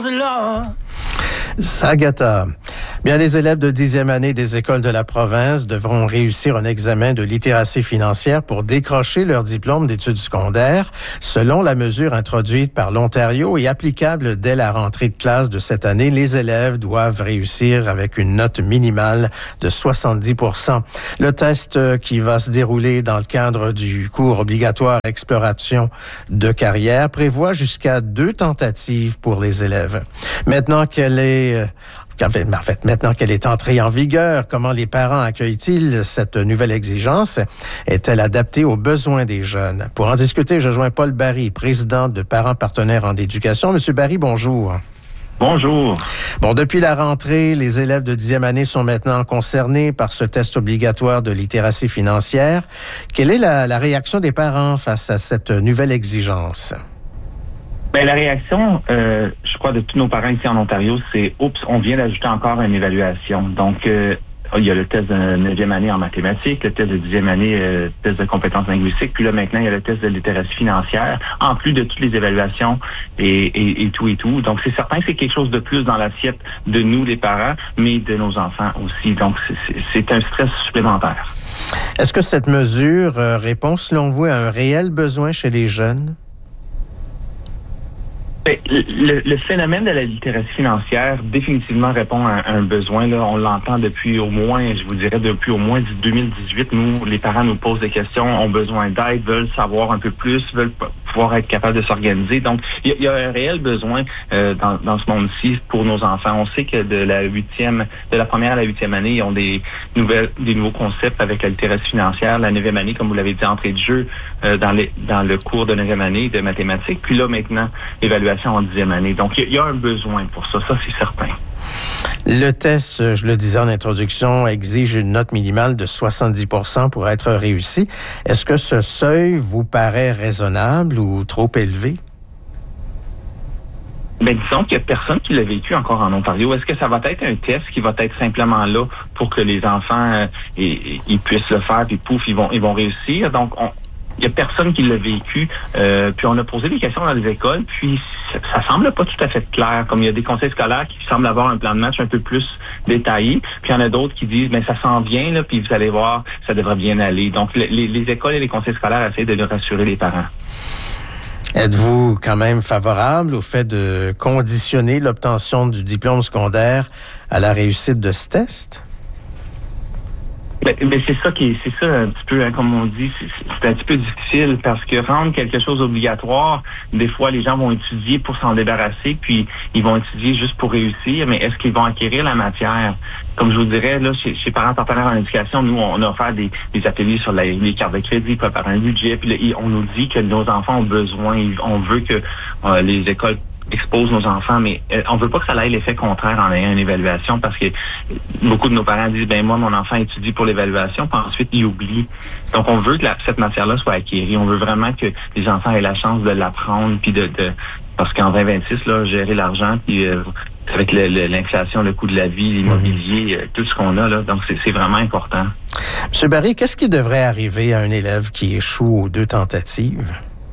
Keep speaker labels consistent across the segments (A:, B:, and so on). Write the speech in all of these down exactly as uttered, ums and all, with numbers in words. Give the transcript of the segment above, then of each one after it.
A: Sagata. Bien, les élèves de dixième année des écoles de la province devront réussir un examen de littératie financière pour décrocher leur diplôme d'études secondaires, selon la mesure introduite par l'Ontario et applicable dès la rentrée de classe de cette année. Les élèves doivent réussir avec une note minimale de soixante-dix pour cent. Le test qui va se dérouler dans le cadre du cours obligatoire Exploration de carrière prévoit jusqu'à deux tentatives pour les élèves. Maintenant qu'elle est En fait, maintenant qu'elle est entrée en vigueur, comment les parents accueillent-ils cette nouvelle exigence? Est-elle adaptée aux besoins des jeunes? Pour en discuter, je joins Paul Barry, président de Parents partenaires en éducation. Monsieur Barry, bonjour.
B: Bonjour.
A: Bon, depuis la rentrée, les élèves de dixième année sont maintenant concernés par ce test obligatoire de littératie financière. Quelle est la, la réaction des parents face à cette nouvelle exigence?
B: Bien, la réaction, euh, je crois, de tous nos parents ici en Ontario, c'est « Oups, on vient d'ajouter encore une évaluation ». Donc, euh, il y a le test de neuvième année en mathématiques, le test de dixième année, euh, test de compétences linguistiques, puis là, maintenant, il y a le test de littératie financière, en plus de toutes les évaluations et, et, et tout et tout. Donc, c'est certain que c'est quelque chose de plus dans l'assiette de nous, les parents, mais de nos enfants aussi. Donc, c'est, c'est un stress supplémentaire.
A: Est-ce que cette mesure euh, répond, selon vous, à un réel besoin chez les jeunes?
B: Le, le phénomène de la littératie financière définitivement répond à un besoin. Là, on l'entend depuis au moins, je vous dirais, depuis au moins deux mille dix-huit. Nous, les parents nous posent des questions, ont besoin d'aide, veulent savoir un peu plus, veulent pouvoir être capables de s'organiser. Donc, il y, y a un réel besoin euh, dans, dans ce monde-ci pour nos enfants. On sait que de la huitième, de la première à la huitième année, ils ont des nouvelles, des nouveaux concepts avec la littératie financière. La neuvième année, comme vous l'avez dit, entrée de jeu euh, dans, les, dans le cours de neuvième année de mathématiques. Puis là, maintenant, évaluation en dixième année. Donc, il y, y a un besoin pour ça, ça c'est certain.
A: Le test, je le disais en introduction, exige une note minimale de soixante-dix pour cent pour être réussi. Est-ce que ce seuil vous paraît raisonnable ou trop élevé?
B: Bien, disons qu'il n'y a personne qui l'a vécu encore en Ontario. Est-ce que ça va être un test qui va être simplement là pour que les enfants euh, ils, ils puissent le faire, puis pouf, ils vont, ils vont réussir? Donc, on Il n'y a personne qui l'a vécu. Euh, puis on a posé des questions dans les écoles, puis ça, ça semble pas tout à fait clair. Comme il y a des conseils scolaires qui semblent avoir un plan de match un peu plus détaillé, puis il y en a d'autres qui disent, mais ça s'en vient, là, puis vous allez voir, ça devrait bien aller. Donc les, les écoles et les conseils scolaires essaient de rassurer les parents.
A: Êtes-vous quand même favorable au fait de conditionner l'obtention du diplôme secondaire à la réussite de ce test?
B: Mais, mais c'est ça qui est, c'est ça un petit peu, hein, comme on dit, c'est, c'est un petit peu difficile parce que rendre quelque chose obligatoire, des fois les gens vont étudier pour s'en débarrasser, puis ils vont étudier juste pour réussir, mais est-ce qu'ils vont acquérir la matière? Comme je vous dirais, là, chez, chez Parents partenaires en éducation, nous, on a offert des, des ateliers sur la, les cartes de crédit, préparer un budget, puis là, on nous dit que nos enfants ont besoin, on veut que euh, les écoles expose nos enfants, mais euh, on veut pas que ça ait l'effet contraire en ayant une évaluation parce que beaucoup de nos parents disent, ben moi, mon enfant étudie pour l'évaluation, puis ensuite, il oublie. Donc, on veut que la, cette matière-là soit acquérie. On veut vraiment que les enfants aient la chance de l'apprendre, puis de, de parce qu'en vingt vingt-six, là, gérer l'argent, puis euh, avec le, le, l'inflation, le coût de la vie, l'immobilier, euh, tout ce qu'on a, là, donc c'est, c'est vraiment important.
A: M. Barry, qu'est-ce qui devrait arriver à un élève qui échoue aux deux tentatives?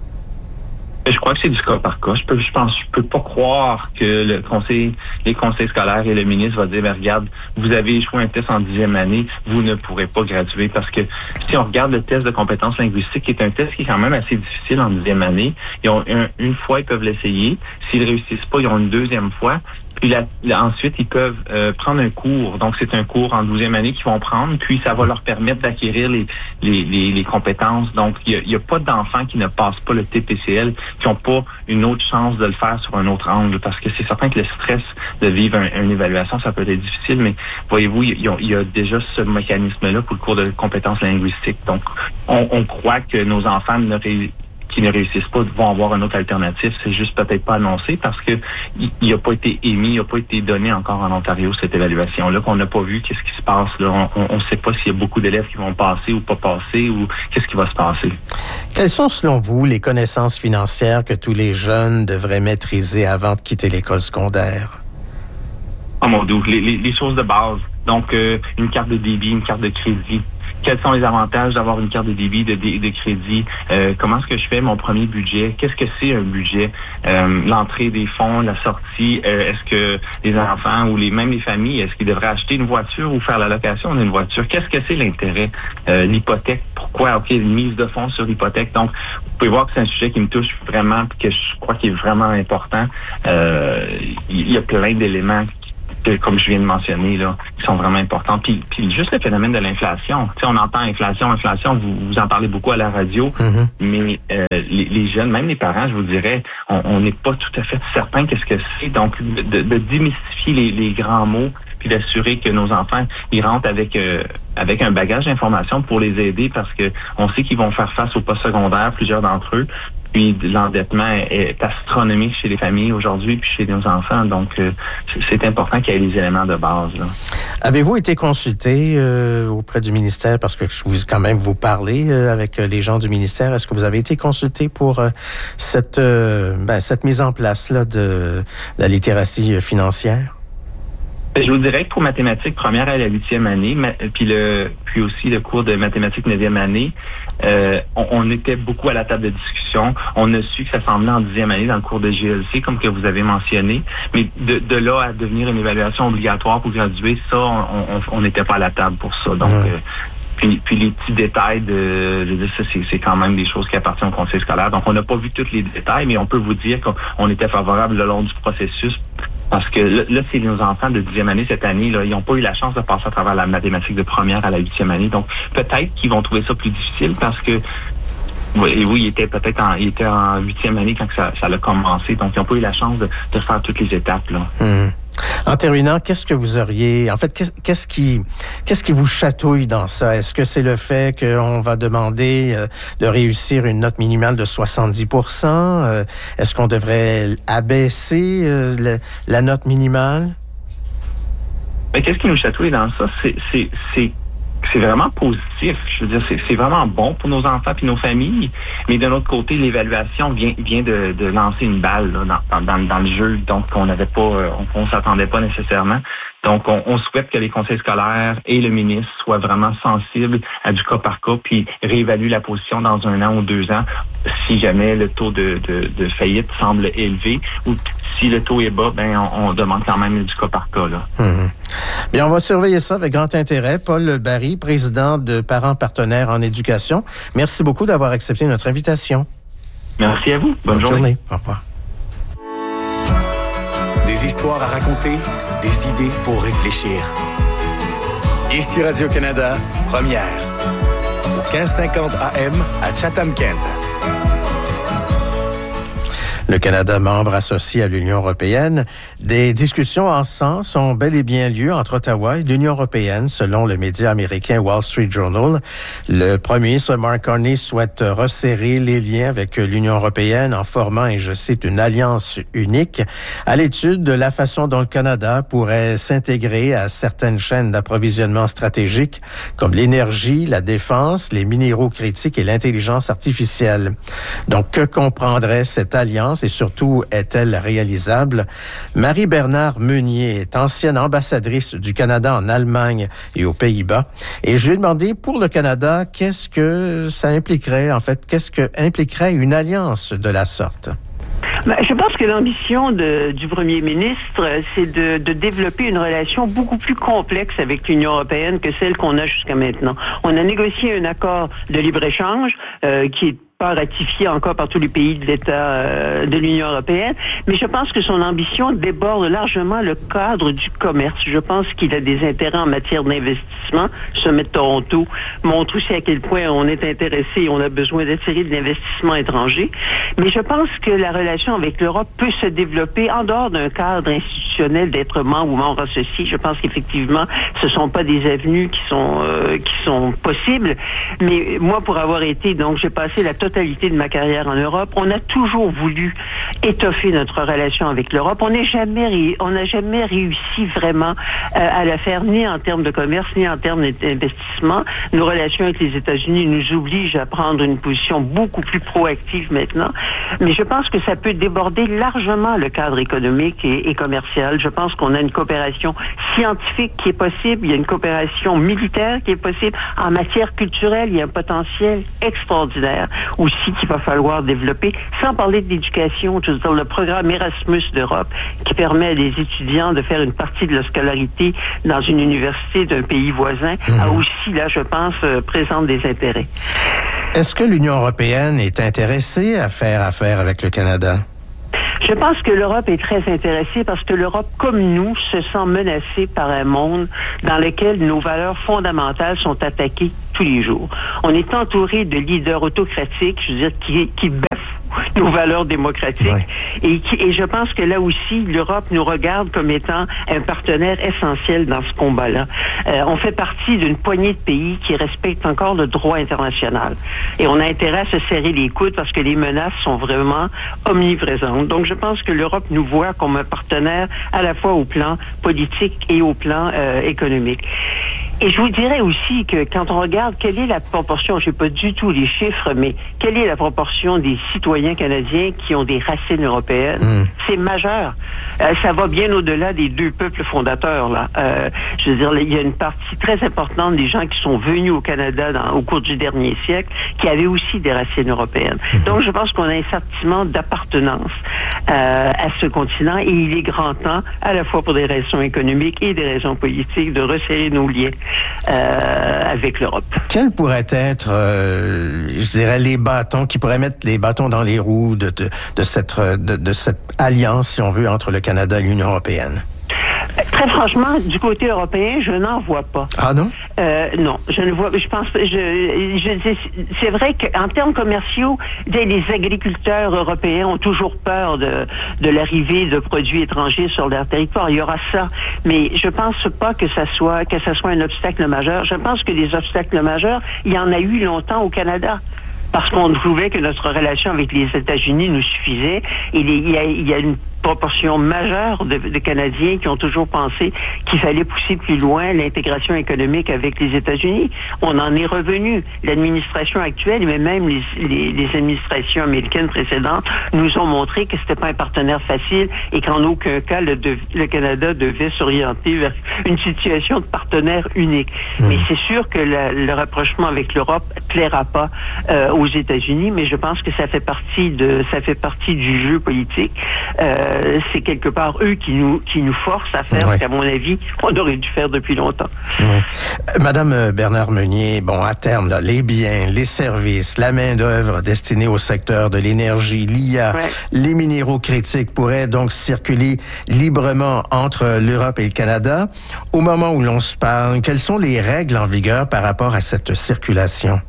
B: Je crois que c'est du cas par cas. Je peux, je pense, je peux pas croire que le conseil, les conseils scolaires et le ministre va dire, ben, regarde, vous avez échoué un test en dixième année, vous ne pourrez pas graduer parce que si on regarde le test de compétences linguistiques, qui est un test qui est quand même assez difficile en dixième année, ils ont un, une fois, ils peuvent l'essayer. S'ils réussissent pas, ils ont une deuxième fois. Puis là, là, ensuite, ils peuvent euh, prendre un cours. Donc, c'est un cours en douzième année qu'ils vont prendre. Puis, ça va leur permettre d'acquérir les, les, les, les compétences. Donc, il n'y a, a pas d'enfants qui ne passent pas le T P C L, qui n'ont pas une autre chance de le faire sur un autre angle. Parce que c'est certain que le stress de vivre un, une évaluation, ça peut être difficile. Mais voyez-vous, il y, y a déjà ce mécanisme-là pour le cours de compétences linguistiques. Donc, on, on croit que nos enfants ne ré- qui ne réussissent pas vont avoir une autre alternative. C'est juste peut-être pas annoncé parce que il n'a pas été émis, il n'a pas été donné encore en Ontario, cette évaluation-là, qu'on n'a pas vu qu'est-ce qui se passe là. On ne sait pas s'il y a beaucoup d'élèves qui vont passer ou pas passer ou qu'est-ce qui va se passer.
A: Quelles sont, selon vous, les connaissances financières que tous les jeunes devraient maîtriser avant de quitter l'école secondaire?
B: Oh mon Dieu, les, les, les choses de base. Donc, euh, une carte de débit, une carte de crédit, quels sont les avantages d'avoir une carte de débit, de, de, de crédit, euh, comment est-ce que je fais mon premier budget, qu'est-ce que c'est un budget, euh, l'entrée des fonds, la sortie, euh, est-ce que les enfants ou les même les familles, est-ce qu'ils devraient acheter une voiture ou faire la location d'une voiture, qu'est-ce que c'est l'intérêt, euh, l'hypothèque, pourquoi, ok, une mise de fonds sur l'hypothèque, donc vous pouvez voir que c'est un sujet qui me touche vraiment, que je crois qu'il est vraiment important. Euh, il y a plein d'éléments que, comme je viens de mentionner, là, qui sont vraiment importants. Puis, puis juste le phénomène de l'inflation. Tu sais, on entend inflation, inflation, vous, vous en parlez beaucoup à la radio, mm-hmm. mais euh, les, les jeunes, même les parents, je vous dirais, on n'est pas tout à fait certain qu'est-ce que c'est. Donc, de, de démystifier les, les grands mots, puis d'assurer que nos enfants, ils rentrent avec euh, avec un bagage d'informations pour les aider, parce que on sait qu'ils vont faire face au post-secondaire, plusieurs d'entre eux. Puis l'endettement est astronomique chez les familles aujourd'hui, puis chez nos enfants. Donc, euh, c'est important qu'il y ait les éléments de base, là.
A: Avez-vous été consulté euh, auprès du ministère, parce que vous, quand même, vous parlez euh, avec les gens du ministère. Est-ce que vous avez été consulté pour euh, cette, euh, ben, cette mise en place-là de la littératie financière?
B: Je vous dirais que pour mathématiques première à la huitième année, puis le puis aussi le cours de mathématiques neuvième année, euh, on, on était beaucoup à la table de discussion. On a su que ça s'en venait en dixième année dans le cours de G L C, comme que vous avez mentionné. Mais de, de là à devenir une évaluation obligatoire pour graduer, ça, on n'était pas à la table pour ça. Donc, ouais. euh, Puis, puis les petits détails de, de ça, c'est, c'est quand même des choses qui appartiennent au conseil scolaire. Donc, on n'a pas vu tous les détails, mais on peut vous dire qu'on était favorable le long du processus. Parce que là, là, c'est nos enfants de dixième année cette année, là, ils n'ont pas eu la chance de passer à travers la mathématique de première à la huitième année. Donc, peut-être qu'ils vont trouver ça plus difficile parce que, oui, oui, ils étaient peut-être en, ils étaient en huitième année quand ça, ça a commencé. Donc, ils n'ont pas eu la chance de, de faire toutes les étapes, là.
A: Mmh. En terminant, qu'est-ce que vous auriez... En fait, qu'est-ce qui, qu'est-ce qui vous chatouille dans ça? Est-ce que c'est le fait qu'on va demander euh, de réussir une note minimale de soixante-dix pour cent? Euh, est-ce qu'on devrait abaisser euh, le, la note minimale?
B: Mais qu'est-ce qui nous chatouille dans ça? C'est, c'est, c'est, c'est vraiment positif. Je veux dire, c'est, c'est vraiment bon pour nos enfants et nos familles. Mais d'un autre côté, l'évaluation vient, vient de, de lancer une balle là, dans, dans, dans le jeu, donc on n'avait pas, on, on s'attendait pas nécessairement. Donc, on, on souhaite que les conseils scolaires et le ministre soient vraiment sensibles à du cas par cas, puis réévaluent la position dans un an ou deux ans si jamais le taux de, de, de faillite semble élevé, ou si le taux est bas, ben on, on demande quand même du cas par cas, là.
A: Mmh. Bien, on va surveiller ça avec grand intérêt. Paul Barry, président de Parents partenaires en éducation. Merci beaucoup d'avoir accepté notre invitation.
B: Merci à vous. Bonne, Bonne journée.
A: journée. Au revoir.
C: Des histoires à raconter, des idées pour réfléchir. Ici Radio-Canada, première. Au quinze cinquante A M à Chatham-Kent.
A: Le Canada, membre associé à l'Union européenne, des discussions en ce sens ont bel et bien lieu entre Ottawa et l'Union européenne, selon le média américain Wall Street Journal. Le premier ministre Mark Carney souhaite resserrer les liens avec l'Union européenne en formant, et je cite, une alliance unique à l'étude de la façon dont le Canada pourrait s'intégrer à certaines chaînes d'approvisionnement stratégiques comme l'énergie, la défense, les minéraux critiques et l'intelligence artificielle. Donc, que comprendrait cette alliance? Et surtout, est-elle réalisable? Marie-Bernard Meunier est ancienne ambassadrice du Canada en Allemagne et aux Pays-Bas. Et je lui ai demandé, pour le Canada, qu'est-ce que ça impliquerait, en fait, qu'est-ce que impliquerait une alliance de la sorte?
D: Ben, je pense que l'ambition de, du premier ministre, c'est de, de développer une relation beaucoup plus complexe avec l'Union européenne que celle qu'on a jusqu'à maintenant. On a négocié un accord de libre-échange euh, qui est pas ratifié encore par tous les pays de l'État euh, de l'Union européenne, mais je pense que son ambition déborde largement le cadre du commerce. Je pense qu'il a des intérêts en matière d'investissement. Le sommet de Toronto montre aussi à quel point on est intéressé et on a besoin d'attirer de l'investissement étranger. Mais je pense que la relation avec l'Europe peut se développer en dehors d'un cadre institutionnel d'être membre ou membre associé. Je pense qu'effectivement, ce sont pas des avenues qui sont euh, qui sont possibles. Mais moi, pour avoir été, donc, j'ai passé la totalité totalité de ma carrière en Europe. On a toujours voulu étoffer notre relation avec l'Europe. On n'a jamais, on n'a jamais réussi vraiment euh, à la faire, ni en termes de commerce, ni en termes d'investissement. Nos relations avec les États-Unis nous obligent à prendre une position beaucoup plus proactive maintenant. Mais je pense que ça peut déborder largement le cadre économique et, et commercial. Je pense qu'on a une coopération scientifique qui est possible. Il y a une coopération militaire qui est possible. En matière culturelle, il y a un potentiel extraordinaire aussi qu'il va falloir développer. Sans parler de l'éducation, je veux dire, le programme Erasmus d'Europe qui permet à des étudiants de faire une partie de leur scolarité dans une université d'un pays voisin mmh. a aussi, là, je pense, euh, présente des intérêts.
A: Est-ce que l'Union européenne est intéressée à faire affaire avec le Canada?
D: Je pense que l'Europe est très intéressée parce que l'Europe, comme nous, se sent menacée par un monde dans lequel nos valeurs fondamentales sont attaquées tous les jours. On est entouré de leaders autocratiques, je veux dire, qui, qui bafouent nos valeurs démocratiques. Ouais. Et, qui, et je pense que là aussi, l'Europe nous regarde comme étant un partenaire essentiel dans ce combat-là. Euh, on fait partie d'une poignée de pays qui respectent encore le droit international. Et on a intérêt à se serrer les coudes parce que les menaces sont vraiment omniprésentes. Donc, je pense que l'Europe nous voit comme un partenaire à la fois au plan politique et au plan euh, économique. Et je vous dirais aussi que quand on regarde quelle est la proportion, je n'ai pas du tout les chiffres, mais quelle est la proportion des citoyens canadiens qui ont des racines européennes, mmh. c'est majeur. Euh, ça va bien au-delà des deux peuples fondateurs, là. Euh, je veux dire, il y a une partie très importante des gens qui sont venus au Canada dans, au cours du dernier siècle qui avaient aussi des racines européennes. Mmh. Donc, je pense qu'on a un sentiment d'appartenance euh, à ce continent et il est grand temps, à la fois pour des raisons économiques et des raisons politiques, de resserrer nos liens Euh, avec l'Europe.
A: Quels pourraient être, euh, je dirais, les bâtons qui pourraient mettre les bâtons dans les roues de, de, de, cette, de, de cette alliance, si on veut, entre le Canada et l'Union européenne?
D: Très franchement, du côté européen, je n'en vois pas.
A: Ah non?
D: Euh, non, je ne vois. Je pense. Je, je, c'est vrai qu'en termes commerciaux, les agriculteurs européens ont toujours peur de, de l'arrivée de produits étrangers sur leur territoire. Il y aura ça, mais je pense pas que ça soit que ça soit un obstacle majeur. Je pense que les obstacles majeurs, il y en a eu longtemps au Canada. Parce qu'on trouvait que notre relation avec les États-Unis nous suffisait. Et les, il, y a, il y a une proportion majeure de, de Canadiens qui ont toujours pensé qu'il fallait pousser plus loin l'intégration économique avec les États-Unis. On en est revenu. L'administration actuelle, mais même les, les, les administrations américaines précédentes, nous ont montré que c'était pas un partenaire facile et qu'en aucun cas le, de, le Canada devait s'orienter vers une situation de partenaire unique. Mmh. Mais c'est sûr que la, le rapprochement avec l'Europe plaira pas euh, aux États-Unis, mais je pense que ça fait partie de ça fait partie du jeu politique. Euh, c'est quelque part eux qui nous qui nous forcent à faire, ouais. ce qu'à mon avis, on aurait dû faire depuis longtemps.
A: Ouais. Madame Bernard Meunier, bon, à terme, là, les biens, les services, la main-d'œuvre destinée au secteur de l'énergie, l'I A, ouais. les minéraux critiques pourraient donc circuler librement entre l'Europe et le Canada. Au moment où l'on se parle, quelles sont les règles en vigueur par rapport à cette circulation?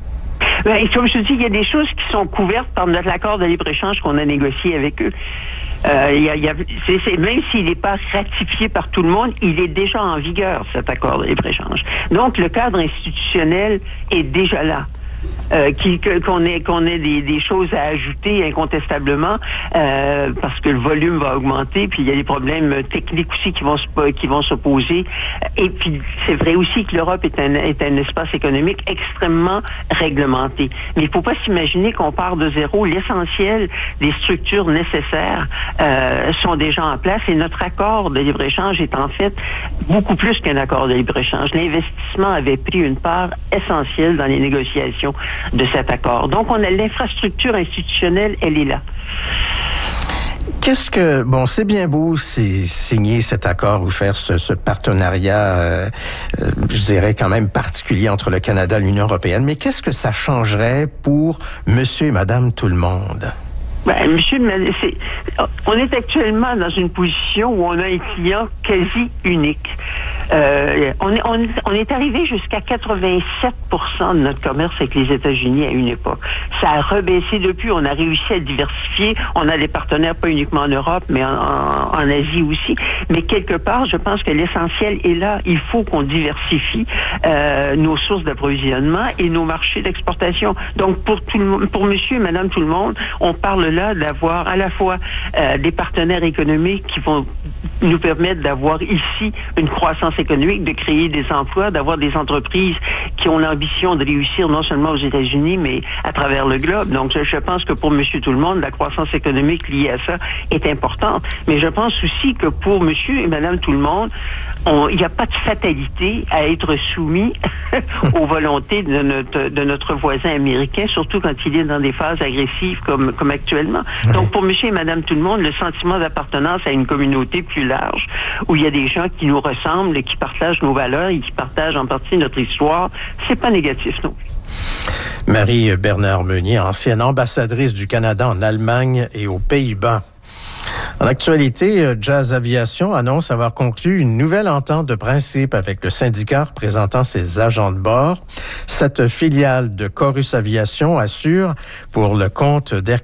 D: Ben, comme je te dis, il y a des choses qui sont couvertes par notre accord de libre-échange qu'on a négocié avec eux. Euh, il y a, il y a, c'est, c'est, même s'il n'est pas ratifié par tout le monde, il est déjà en vigueur, cet accord de libre-échange. Donc, le cadre institutionnel est déjà là. Euh, qui, que, qu'on ait qu'on ait des, des choses à ajouter incontestablement euh, parce que le volume va augmenter, puis il y a des problèmes techniques aussi qui vont se, qui vont s'opposer. Et puis c'est vrai aussi que l'Europe est un est un espace économique extrêmement réglementé. Mais il faut pas s'imaginer qu'on part de zéro. L'essentiel des structures nécessaires euh, sont déjà en place et notre accord de libre-échange est en fait beaucoup plus qu'un accord de libre-échange. L'investissement avait pris une part essentielle dans les négociations de cet accord. Donc, on a l'infrastructure institutionnelle, elle est là.
A: Qu'est-ce que... Bon, c'est bien beau c'est signer cet accord ou faire ce, ce partenariat, euh, euh, je dirais quand même particulier entre le Canada et l'Union européenne, mais qu'est-ce que ça changerait pour monsieur et madame tout le monde?
D: Ben, monsieur, c'est, on est actuellement dans une position où on a un client quasi unique. Euh, on, est, on, on est arrivé jusqu'à quatre-vingt-sept pour cent de notre commerce avec les États-Unis à une époque. Ça a rebaissé depuis. On a réussi à diversifier. On a des partenaires pas uniquement en Europe, mais en, en, en Asie aussi. Mais quelque part, je pense que l'essentiel est là. Il faut qu'on diversifie euh, nos sources d'approvisionnement et nos marchés d'exportation. Donc, pour tout le monde, pour monsieur et madame tout le monde, on parle là d'avoir à la fois euh, des partenaires économiques qui vont nous permettre d'avoir ici une croissance économique, de créer des emplois, d'avoir des entreprises qui ont l'ambition de réussir non seulement aux États-Unis, mais à travers le globe. Donc, je, je pense que pour monsieur tout le monde, la croissance économique liée à ça est importante. Mais je pense aussi que pour monsieur et madame tout le monde, il n'y a pas de fatalité à être soumis aux volontés de notre, de notre voisin américain, surtout quand il est dans des phases agressives comme, comme actuellement. Oui. Donc, pour monsieur et madame tout le monde, le sentiment d'appartenance à une communauté plus large, où il y a des gens qui nous ressemblent, qui partagent nos valeurs et qui partagent en partie notre histoire, c'est pas négatif non plus.
A: Marie-Bernard Meunier, ancienne ambassadrice du Canada en Allemagne et aux Pays-Bas. En actualité, Jazz Aviation annonce avoir conclu une nouvelle entente de principe avec le syndicat représentant ses agents de bord. Cette filiale de Chorus Aviation assure, pour le compte d'Air